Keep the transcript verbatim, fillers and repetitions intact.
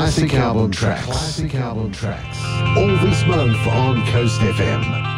classic album tracks. Classic album tracks. All this month on Coast F M.